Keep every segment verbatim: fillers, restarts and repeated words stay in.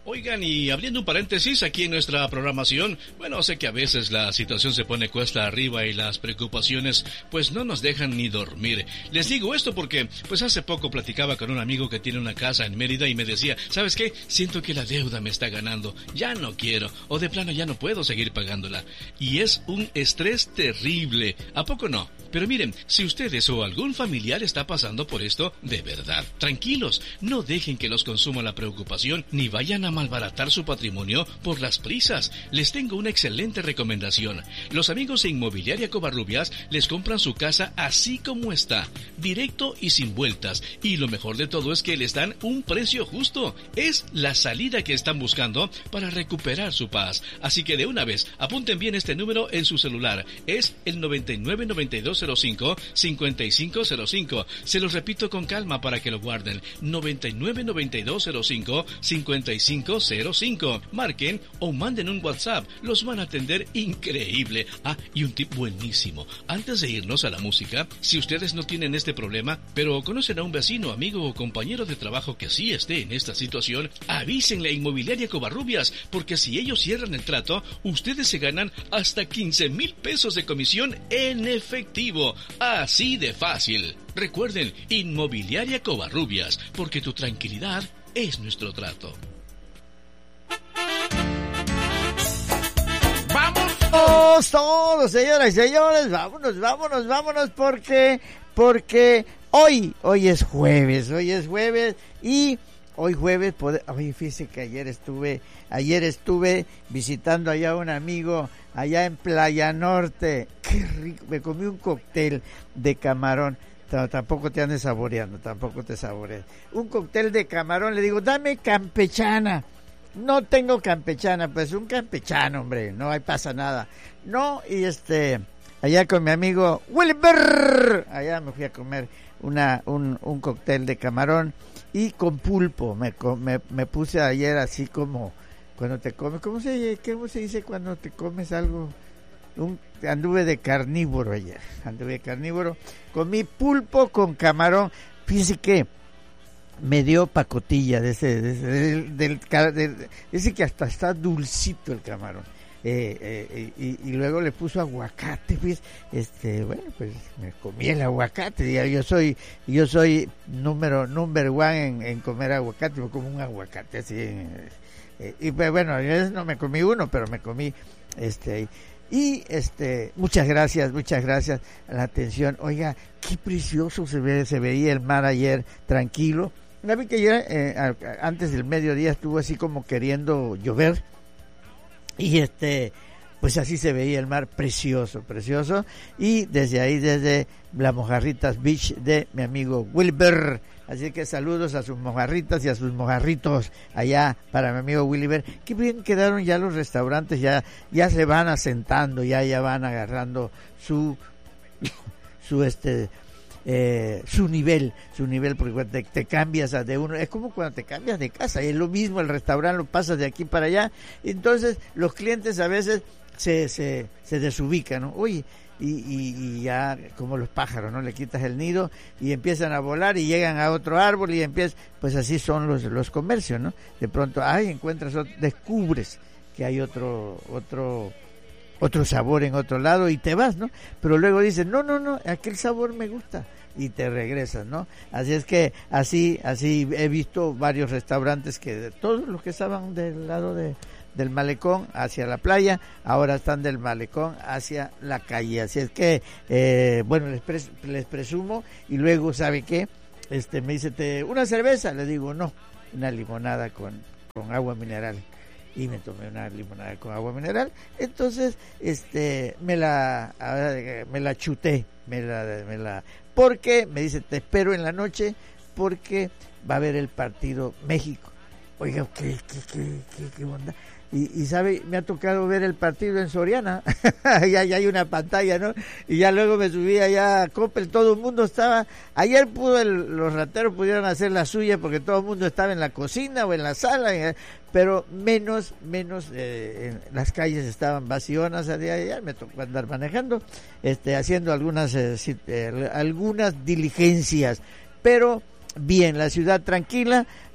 Oigan, y abriendo un paréntesis aquí en nuestra programación, bueno, sé que a veces la situación se pone cuesta arriba y las preocupaciones pues no nos dejan ni dormir. Les digo esto porque pues hace poco platicaba con un amigo que tiene una casa en Mérida y me decía, ¿sabes qué? Siento que la deuda me está ganando, ya no quiero, o de plano ya no puedo seguir pagándola. Y es un estrés terrible, ¿a poco no? Pero miren, si ustedes o algún familiar está pasando por esto, de verdad, tranquilos, no dejen que los consuma la preocupación ni vayan a malbaratar su patrimonio por las prisas. Les tengo una excelente recomendación. Los amigos de Inmobiliaria Covarrubias les compran su casa así como está, directo y sin vueltas. Y lo mejor de todo es que les dan un precio justo. Es la salida que están buscando para recuperar su paz. Así que de una vez, apunten bien este número en su celular. Es el noventa y nueve noventa y dos cero cinco cincuenta y cinco cero cinco. Se los repito con calma para que lo guarden. noventa y nueve noventa y dos cero cinco cincuenta y cinco cero cinco. Marquen o manden un WhatsApp. Los van a atender increíble. Ah, y un tip buenísimo. Antes de irnos a la música, si ustedes no tienen este problema, pero conocen a un vecino, amigo o compañero de trabajo que sí esté en esta situación, avísenle a Inmobiliaria Covarrubias, porque si ellos cierran el trato, ustedes se ganan hasta quince mil pesos de comisión en efectivo. Así de fácil. Recuerden, Inmobiliaria Covarrubias, porque tu tranquilidad es nuestro trato. ¡Vamos todos, señoras y señores! Vámonos, vámonos, vámonos, porque, porque hoy, hoy es jueves, hoy es jueves y hoy jueves, poder, oye, fíjese que ayer estuve, ayer estuve visitando allá a un amigo allá en Playa Norte. Qué rico, me comí un cóctel de camarón. T- tampoco te andes saboreando, tampoco te saboreas. Un cóctel de camarón, le digo, dame campechana. No tengo campechana, pues un campechano, hombre, no hay pasa nada. No, y este, allá con mi amigo Wilber, allá me fui a comer una un, un cóctel de camarón y con pulpo. Me, me, me puse ayer así como cuando te comes, ¿cómo se, cómo se dice cuando te comes algo? Un, anduve de carnívoro ayer, anduve de carnívoro, comí pulpo con camarón. Fíjese que me dio pacotilla de ese, de ese, del, del, del, de ese que hasta está dulcito el camarón. Eh, eh, y, y luego le puso aguacate, pues, este, bueno, pues me comí el aguacate. Yo soy, yo soy número, number one en, en comer aguacate, me como un aguacate así. Eh, y pues bueno, yo no me comí uno, pero me comí este. Y este, muchas gracias, muchas gracias a la atención. Oiga, qué precioso se ve, se veía el mar ayer, tranquilo. Una vez que ayer, eh, antes del mediodía estuvo así como queriendo llover. Y este, pues así se veía el mar, precioso, precioso. Y desde ahí, desde la Mojarritas Beach de mi amigo Wilber. Así que saludos a sus mojarritas y a sus mojarritos allá para mi amigo Wilber. Qué bien quedaron ya los restaurantes, ya ya se van asentando, ya ya van agarrando su su este eh, su nivel, su nivel, porque te, te cambias de uno, es como cuando te cambias de casa, es lo mismo, el restaurante lo pasas de aquí para allá, entonces los clientes a veces se se, se desubican, ¿no? Oye, Y, y, y ya como los pájaros, ¿no? Le quitas el nido y empiezan a volar y llegan a otro árbol y empiezan, pues así son los los comercios, ¿no? De pronto, ay, encuentras, otro, descubres que hay otro otro otro sabor en otro lado y te vas, ¿no? Pero luego dices, no, no, no, aquel sabor me gusta y te regresas, ¿no? Así es que así así he visto varios restaurantes que de todos los que estaban del lado de del malecón hacia la playa, ahora están del malecón hacia la calle, así es que eh, bueno, les, pres, les presumo. Y luego, ¿sabe qué? Este me dice, ¿te, una cerveza? Le digo, no, una limonada con, con agua mineral, y me tomé una limonada con agua mineral. Entonces este me la me la chuté, me la, me la porque me dice, te espero en la noche porque va a haber el partido México. Oiga, ¿qué, qué, qué, qué, qué onda? Y, y sabe, me ha tocado ver el partido en Soriana, ya, ya hay una pantalla, ¿no? Y ya luego me subí allá a Coppel, todo el mundo estaba, ayer pudo el, los rateros pudieron hacer la suya porque todo el mundo estaba en la cocina o en la sala, eh, pero menos, menos, eh, en las calles estaban vacíonas, ayer me tocó andar manejando, este, haciendo algunas, eh, eh, algunas diligencias, pero bien, la ciudad tranquila.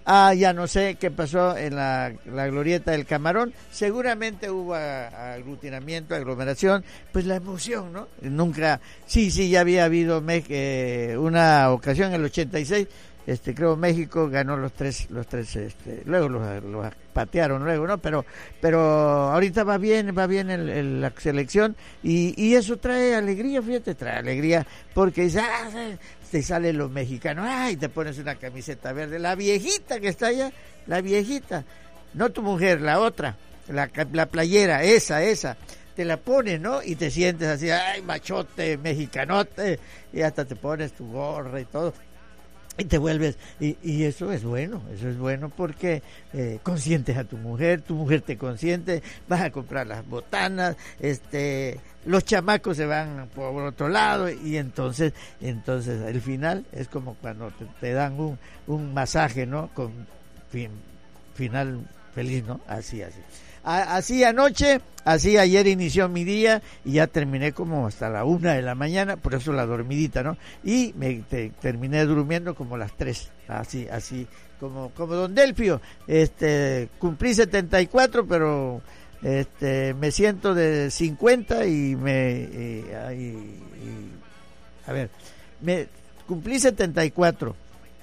Ah, ya no sé qué pasó en la, la glorieta del Camarón. Seguramente hubo a, aglutinamiento, aglomeración, pues la emoción, ¿no? Nunca, sí, sí, ya había habido me, eh, una ocasión en el ochenta y seis, este, creo México ganó los tres, los tres, este, luego los, los patearon luego, ¿no? Pero, pero ahorita va bien, va bien el, el, la selección y, y eso trae alegría, fíjate, trae alegría porque dice, ah, te salen los mexicanos, ay, te pones una camiseta verde, la viejita que está allá, la viejita, no tu mujer, la otra, la, la playera, esa, esa, te la pones, ¿no? Y te sientes así, ay, machote, mexicanote, y hasta te pones tu gorra y todo. Y te vuelves, y, y eso es bueno, eso es bueno porque eh, consientes a tu mujer, tu mujer te consiente, vas a comprar las botanas, este, los chamacos se van por otro lado y entonces, entonces el final es como cuando te, te dan un, un masaje, ¿no? Con fin, final feliz, ¿no? Así, así. Así anoche, así ayer inició mi día y ya terminé como hasta la una de la mañana, por eso la dormidita, ¿no? Y me te, terminé durmiendo como las tres, así, así, como, como Don Delfio, este, cumplí setenta y cuatro, pero, este, me siento de cincuenta y me, y, y, y, a ver, me, cumplí setenta y cuatro,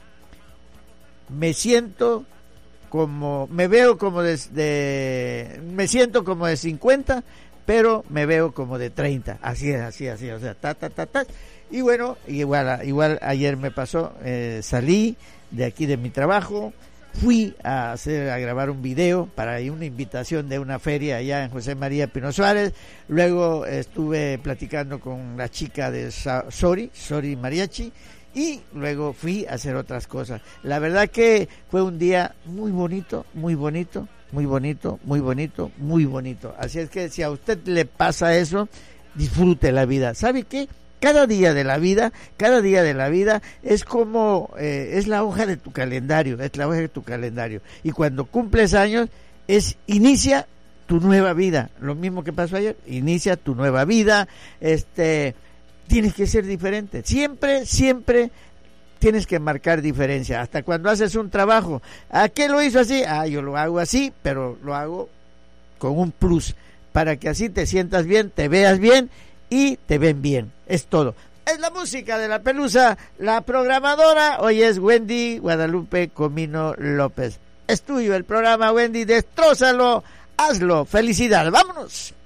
me siento como, me veo como de, de, me siento como de cincuenta, pero me veo como de treinta, así es, así, así, o sea, ta, ta, ta, ta, y bueno, igual, igual ayer me pasó, eh, salí de aquí de mi trabajo, fui a hacer, a grabar un video para una invitación de una feria allá en José María Pino Suárez, luego estuve platicando con la chica de Sori, Sori Mariachi, y luego fui a hacer otras cosas. La verdad que fue un día muy bonito, muy bonito, muy bonito, muy bonito, muy bonito. Así es que si a usted le pasa eso, disfrute la vida. ¿Sabe qué? Cada día de la vida, cada día de la vida es como, eh, es la hoja de tu calendario, es la hoja de tu calendario. Y cuando cumples años, es, inicia tu nueva vida. Lo mismo que pasó ayer, inicia tu nueva vida, este... tienes que ser diferente, siempre, siempre tienes que marcar diferencia, hasta cuando haces un trabajo, ¿a qué lo hizo así? Ah, yo lo hago así, pero lo hago con un plus, para que así te sientas bien, te veas bien y te ven bien, es todo. Es la música de la Pelusa, la programadora, hoy es Wendy Guadalupe Comino López. Es tuyo el programa, Wendy, destrózalo, hazlo, felicidad, vámonos.